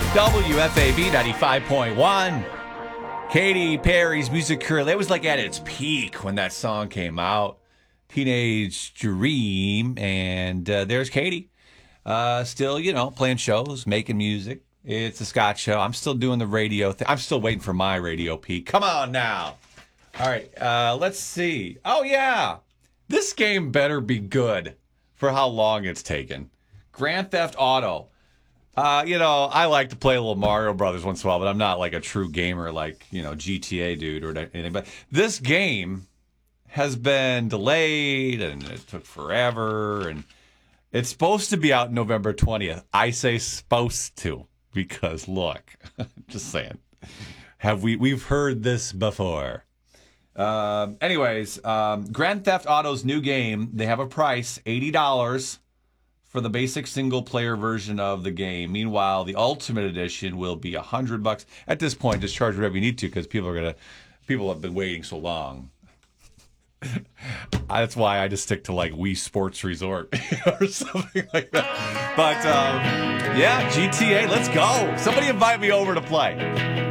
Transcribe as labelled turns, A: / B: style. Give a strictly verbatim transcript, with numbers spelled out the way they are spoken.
A: W F A B ninety-five point one. Katy Perry's music career, that was like at its peak when that song came out. Teenage Dream. And uh, there's Katy. Uh, still, you know, playing shows, making music. It's a Scott show. I'm still doing the radio thing. I'm still waiting for my radio peak. Come on now. All right, uh, let's see. Oh, yeah. This game better be good for how long it's taken. Grand Theft Auto. Uh, you know, I like to play a little Mario Brothers once in a while, but I'm not like a true gamer like, you know, G T A dude or anything. But this game has been delayed and it took forever. And it's supposed to be out November twentieth. I say supposed to because, look, just saying. Have we, we've heard this before. Um, anyways, um, Grand Theft Auto's new game, they have a price, eighty dollars. For the basic single-player version of the game. Meanwhile, the Ultimate Edition will be a hundred bucks. At this point, just charge whatever you need to because people are gonna, people have been waiting so long. That's why I just stick to like Wii Sports Resort or something like that. But um, yeah, G T A, let's go. Somebody invite me over to play.